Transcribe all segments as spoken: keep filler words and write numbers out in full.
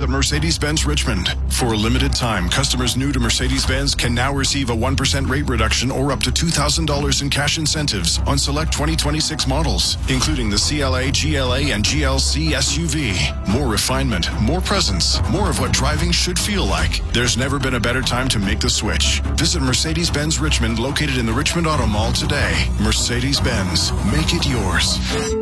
at Mercedes-Benz Richmond. For a limited time, customers new to Mercedes-Benz can now receive a one percent rate reduction or up to two thousand dollars in cash incentives on select twenty twenty-six models, including the C L A, G L A, and G L C S U V. More refinement, more presence, more of what driving should feel like. There's never been a better time to make the switch. Visit Mercedes-Benz Richmond, located in the Richmond Auto Mall today. Mercedes-Benz. Make it yours.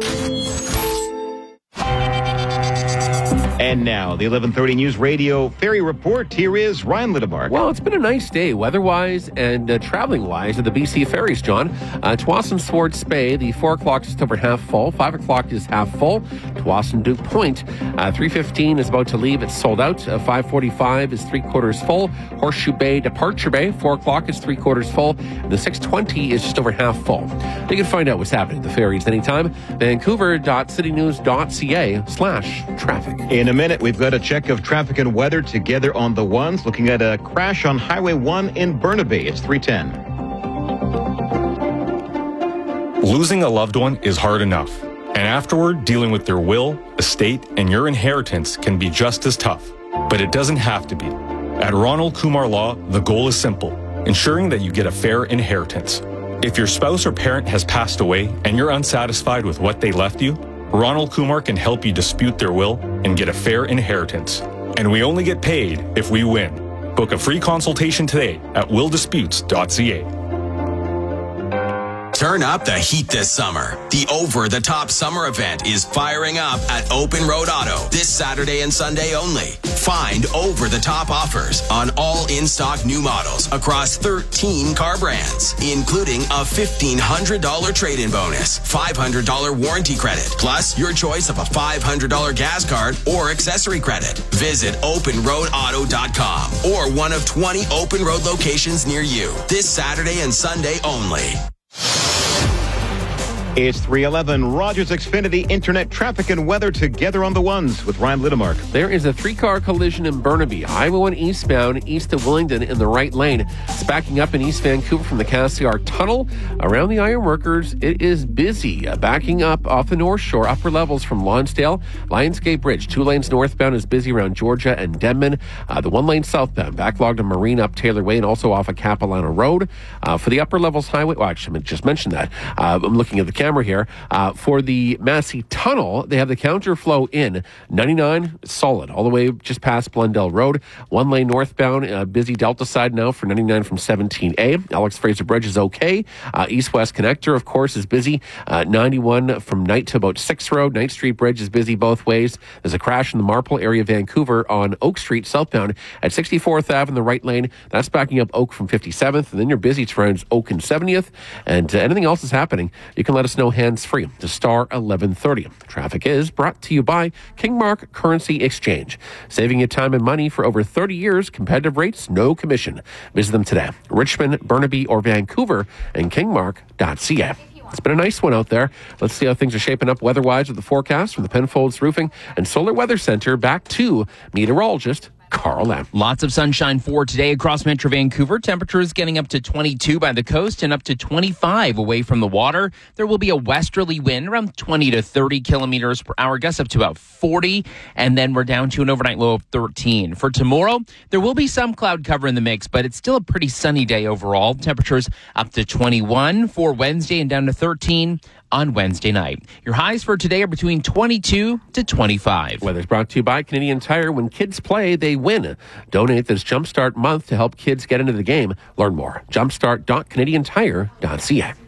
And now, the eleven thirty News Radio Ferry Report. Here is Ryan Littemark. Well, it's been a nice day, weather-wise and uh, traveling-wise, at the B C ferries, John. Uh, Tsawwassen Swartz Bay, the four o'clock is just over half full. five o'clock is half full. Tsawwassen Duke Point, uh, three fifteen is about to leave. It's sold out. Uh, five forty-five is three-quarters full. Horseshoe Bay, Departure Bay, four o'clock is three-quarters full. The six twenty is just over half full. You can find out what's happening at the ferries anytime. Vancouver.citynews.ca slash traffic. In a minute, we've got a check of traffic and weather together on the ones. Looking at a crash on Highway one in Burnaby. It's three ten. Losing a loved one is hard enough. And afterward, dealing with their will, estate, and your inheritance can be just as tough. But it doesn't have to be. At Ronald Kumar Law, the goal is simple: ensuring that you get a fair inheritance. If your spouse or parent has passed away and you're unsatisfied with what they left you, Ronald Kumar can help you dispute their will and get a fair inheritance. And we only get paid if we win. Book a free consultation today at will disputes dot c a. Turn up the heat this summer. The over-the-top summer event is firing up at Open Road Auto this Saturday and Sunday only. Find over-the-top offers on all in-stock new models across thirteen car brands, including a fifteen hundred dollars trade-in bonus, five hundred dollars warranty credit, plus your choice of a five hundred dollars gas card or accessory credit. Visit open road auto dot com or one of twenty Open Road locations near you this Saturday and Sunday only. It's three eleven. Rogers Xfinity Internet traffic and weather together on the ones with Ryan Littemark. There is a three-car collision in Burnaby. Highway one eastbound, east of Willingdon in the right lane. It's backing up in East Vancouver from the Cassiar Tunnel. Around the Ironworkers, it is busy. Uh, backing up off the North Shore, upper levels from Lonsdale. Lionsgate Bridge, two lanes northbound, is busy around Georgia and Denman. Uh, the one lane southbound, backlogged to Marine up Taylor Way and also off of Capilano Road. Uh, for the upper levels highway, well, actually, I just mentioned that. Uh, I'm looking at the camera here. Uh, for the Massey Tunnel, they have the counterflow in. ninety-nine, solid, all the way just past Blundell Road. One lane northbound, uh, busy Delta side now for ninety-nine from seventeen A. Alex Fraser Bridge is okay. Uh, East-West Connector, of course, is busy. Uh, ninety-one from Knight to about sixth Road. Knight Street Bridge is busy both ways. There's a crash in the Marple area of Vancouver on Oak Street southbound at sixty-fourth Avenue in the right lane. That's backing up Oak from fifty-seventh. And then you're busy around Oak and seventieth. And uh, anything else is happening, you can let us know hands-free to star eleven thirty. Traffic is brought to you by Kingmark Currency Exchange. Saving you time and money for over thirty years. Competitive rates, no commission. Visit them today. Richmond, Burnaby, or Vancouver, and kingmark dot c a. It's been a nice one out there. Let's see how things are shaping up weather-wise with the forecast from the Penfolds Roofing and Solar Weather Center. Back to meteorologist Carl M. Lots of sunshine for today across Metro Vancouver. Temperatures getting up to twenty-two by the coast and up to twenty-five away from the water. There will be a westerly wind around twenty to thirty kilometers per hour, gusts up to about forty, and then we're down to an overnight low of thirteen. For tomorrow, there will be some cloud cover in the mix, but it's still a pretty sunny day overall. Temperatures up to twenty-one for Wednesday and down to thirteen on Wednesday night. Your highs for today are between twenty-two to twenty-five. Weather's brought to you by Canadian Tire. When kids play, they win. Donate this Jumpstart month to help kids get into the game. Learn more. jumpstart dot canadian tire dot c a.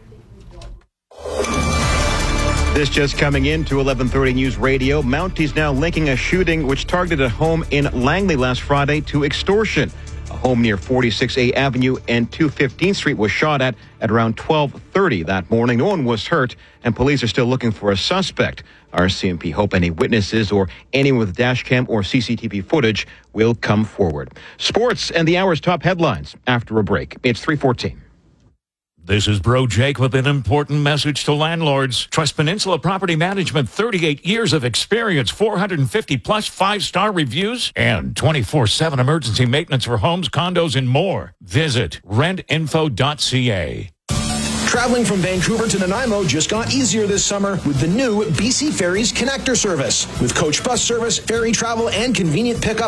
This just coming in to eleven thirty News Radio. Mounties now linking a shooting which targeted a home in Langley last Friday to extortion. A home near forty-six A Avenue and two fifteenth Street was shot at at around twelve thirty that morning. No one was hurt, and police are still looking for a suspect. R C M P hope any witnesses or anyone with dash cam or C C T V footage will come forward. Sports and the hour's top headlines after a break. It's three fourteen. This is Bro Jake with an important message to landlords. Trust Peninsula Property Management, thirty-eight years of experience, four hundred fifty plus five-star reviews, and twenty-four seven emergency maintenance for homes, condos, and more. Visit rent info dot c a. Traveling from Vancouver to Nanaimo just got easier this summer with the new B C Ferries Connector service. With coach bus service, ferry travel, and convenient pickup